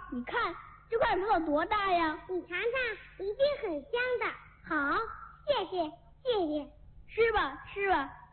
你看这块葡萄多大呀？ 你尝尝，一定很香的。好，谢谢。 吃吧吃吧。